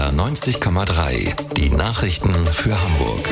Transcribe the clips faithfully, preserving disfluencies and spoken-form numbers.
R neunzig Komma drei. Die Nachrichten für Hamburg.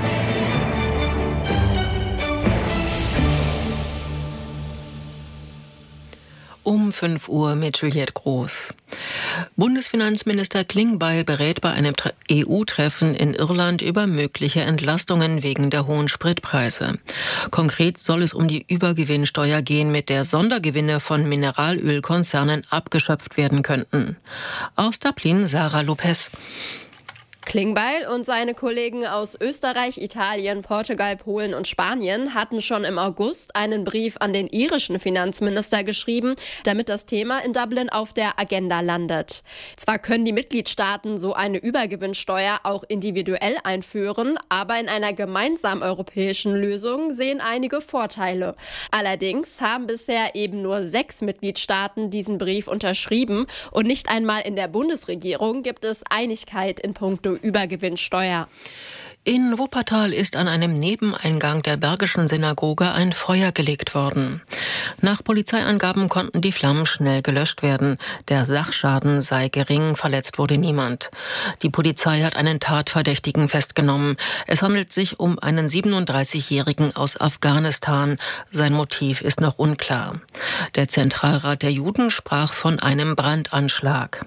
Um fünf Uhr mit Juliette Groß. Bundesfinanzminister Klingbeil berät bei einem E U-Treffen in Irland über mögliche Entlastungen wegen der hohen Spritpreise. Konkret soll es um die Übergewinnsteuer gehen, mit der Sondergewinne von Mineralölkonzernen abgeschöpft werden könnten. Aus Dublin Sarah Lopez. Klingbeil und seine Kollegen aus Österreich, Italien, Portugal, Polen und Spanien hatten schon im August einen Brief an den irischen Finanzminister geschrieben, damit das Thema in Dublin auf der Agenda landet. Zwar können die Mitgliedstaaten so eine Übergewinnsteuer auch individuell einführen, aber in einer gemeinsamen europäischen Lösung sehen einige Vorteile. Allerdings haben bisher eben nur sechs Mitgliedstaaten diesen Brief unterschrieben und nicht einmal in der Bundesregierung gibt es Einigkeit in puncto Übergewinnsteuer. In Wuppertal ist an einem Nebeneingang der Bergischen Synagoge ein Feuer gelegt worden. Nach Polizeiangaben konnten die Flammen schnell gelöscht werden. Der Sachschaden sei gering, verletzt wurde niemand. Die Polizei hat einen Tatverdächtigen festgenommen. Es handelt sich um einen siebenunddreißigjährigen aus Afghanistan. Sein Motiv ist noch unklar. Der Zentralrat der Juden sprach von einem Brandanschlag.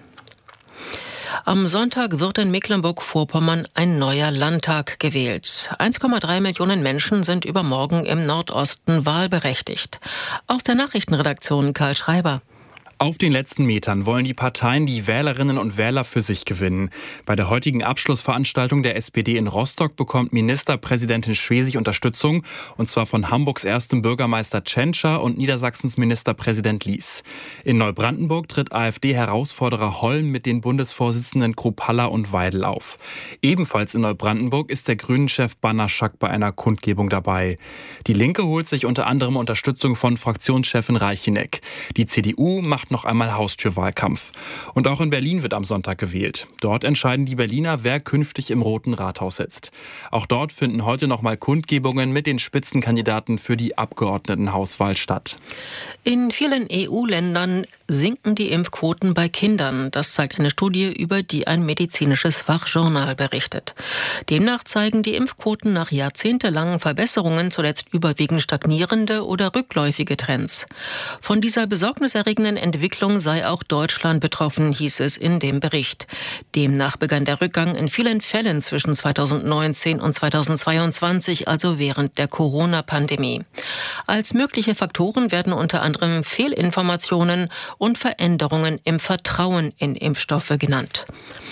Am Sonntag wird in Mecklenburg-Vorpommern ein neuer Landtag gewählt. eins Komma drei Millionen Menschen sind übermorgen im Nordosten wahlberechtigt. Aus der Nachrichtenredaktion Karl Schreiber. Auf den letzten Metern wollen die Parteien die Wählerinnen und Wähler für sich gewinnen. Bei der heutigen Abschlussveranstaltung der S P D in Rostock bekommt Ministerpräsidentin Schwesig Unterstützung, und zwar von Hamburgs erstem Bürgermeister Tschentscher und Niedersachsens Ministerpräsident Lies. In Neubrandenburg tritt AfD-Herausforderer Holm mit den Bundesvorsitzenden Kruppalla und Weidel auf. Ebenfalls in Neubrandenburg ist der Grünen-Chef Banaschak bei einer Kundgebung dabei. Die Linke holt sich unter anderem Unterstützung von Fraktionschefin Reicheneck. Die C D U macht noch einmal Haustürwahlkampf. Und auch in Berlin wird am Sonntag gewählt. Dort entscheiden die Berliner, wer künftig im Roten Rathaus sitzt. Auch dort finden heute noch mal Kundgebungen mit den Spitzenkandidaten für die Abgeordnetenhauswahl statt. In vielen E U-Ländern sinken die Impfquoten bei Kindern. Das zeigt eine Studie, über die ein medizinisches Fachjournal berichtet. Demnach zeigen die Impfquoten nach jahrzehntelangen Verbesserungen zuletzt überwiegend stagnierende oder rückläufige Trends. Von dieser besorgniserregenden Entwicklung sei auch Deutschland betroffen, hieß es in dem Bericht. Demnach begann der Rückgang in vielen Fällen zwischen zweitausendneunzehn und zweitausendzweiundzwanzig, also während der Corona-Pandemie. Als mögliche Faktoren werden unter anderem Fehlinformationen und Veränderungen im Vertrauen in Impfstoffe genannt.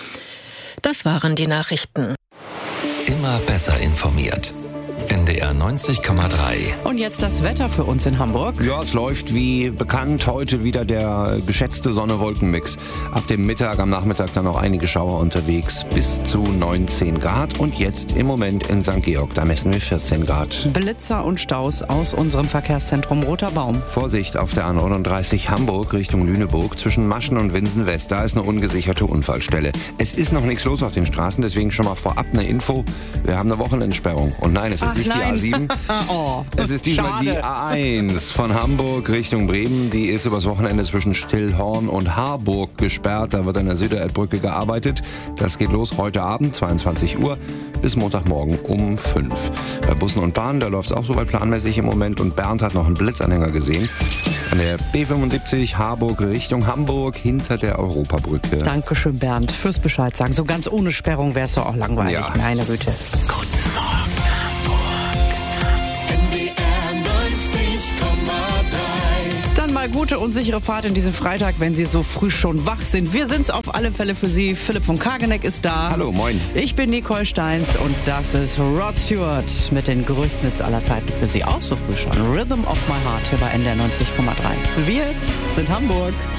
Das waren die Nachrichten. Immer besser informiert. N D R neunzig Komma drei. Und jetzt das Wetter für uns in Hamburg. Ja, es läuft wie bekannt heute wieder der geschätzte Sonne-Wolken-Mix. Ab dem Mittag, am Nachmittag dann noch einige Schauer unterwegs, bis zu neunzehn Grad. Und jetzt im Moment in Sankt Georg, da messen wir vierzehn Grad. Blitzer und Staus aus unserem Verkehrszentrum Roter Baum. Vorsicht auf der A neununddreißig Hamburg Richtung Lüneburg zwischen Maschen und Winsen West. Da ist eine ungesicherte Unfallstelle. Es ist noch nichts los auf den Straßen, deswegen schon mal vorab eine Info. Wir haben eine Wochenendsperrung. Und nein, es ist Ach, nicht nein. die A sieben. Oh, es ist diesmal schade. die A eins von Hamburg Richtung Bremen. Die ist übers Wochenende zwischen Stillhorn und Harburg gesperrt. Da wird an der Süderelbbrücke gearbeitet. Das geht los heute Abend, zweiundzwanzig Uhr, bis Montagmorgen um fünf. Bei Bussen und Bahnen, da läuft es auch soweit planmäßig im Moment. Und Bernd hat noch einen Blitzanhänger gesehen. An der B fünfundsiebzig Harburg Richtung Hamburg hinter der Europabrücke. Dankeschön, Bernd, fürs Bescheid sagen. So ganz ohne Sperrung wäre es doch auch langweilig. Ja. Meine Güte. Guten Morgen, Hamburg. N D R neunzig Komma drei. Dann mal gute und sichere Fahrt in diesen Freitag, wenn Sie so früh schon wach sind. Wir sind's auf alle Fälle für Sie. Philipp von Kageneck ist da. Hallo, moin. Ich bin Nicole Steins und das ist Rod Stewart mit den größten Hits aller Zeiten für Sie. Auch so früh schon. Rhythm of My Heart hier bei N D R neunzig Komma drei. Wir sind Hamburg.